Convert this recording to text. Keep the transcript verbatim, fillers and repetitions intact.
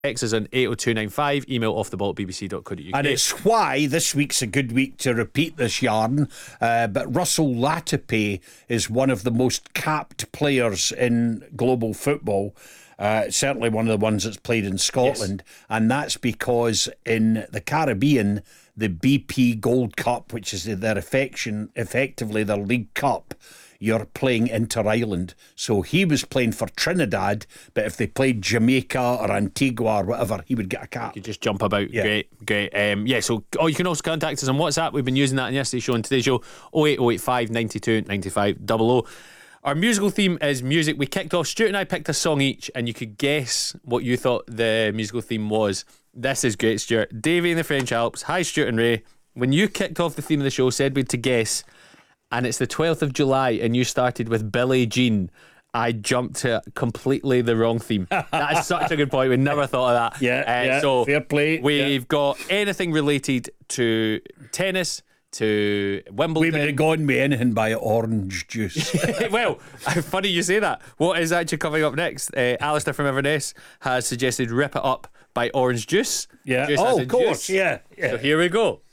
Text us on eight oh two nine five, email off the ball at b b c dot co dot u k. And it's why this week's a good week to repeat this yarn. Uh, but Russell Latipe is one of the most capped players in global football. Uh, certainly one of the ones that's played in Scotland. Yes. And that's because in the Caribbean, the B P Gold Cup, which is their affection, effectively their League Cup, you're playing inter-island. So he was playing for Trinidad, but if they played Jamaica or Antigua or whatever, he would get a cap. You just jump about. Yeah. Great, great. Um, yeah, so oh, you can also contact us on WhatsApp. We've been using that in yesterday's show and today's show, oh eight oh eight five, nine two, nine five zero zero. Our musical theme is music. We kicked off, Stuart and I picked a song each, and you could guess what you thought the musical theme was. This is great, Stuart. Davey in the French Alps. Hi, Stuart and Ray. When you kicked off the theme of the show, said we'd to guess, and it's the twelfth of July, and you started with Billie Jean, I jumped to completely the wrong theme. That is such a good point. We never thought of that. Yeah, uh, yeah, so fair play. We've yeah. got anything related to tennis, to Wimbledon. We would have gone with anything by orange juice. Well, funny you say that. What is actually coming up next? Uh, Alistair from Inverness has suggested Rip It Up by Orange Juice. Yeah. Juice oh, as in of course. juice. Yeah. yeah. So here we go.